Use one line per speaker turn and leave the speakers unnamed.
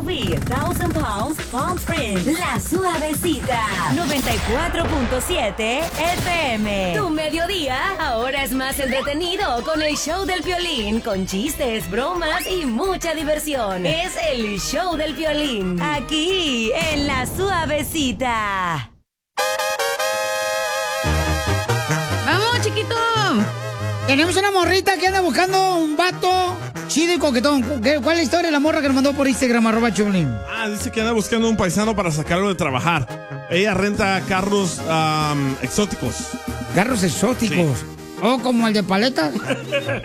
SUV 1000 Pounds Palm Springs. La Suavecita. 94.7 FM. Tu mediodía ahora es más entretenido con el show del Piolín, con chistes, bromas y mucha diversión. Es el show del Piolín, aquí en La Suavecita.
¡Vamos, chiquito!
Tenemos una morrita que anda buscando un vato chido y coquetón. ¿Cuál es la historia de la morra que nos mandó por Instagram, @Choplin?
Dice que anda buscando un paisano para sacarlo de trabajar. Ella renta carros exóticos.
¿Carros exóticos?
Sí.
¿O como el de Paleta?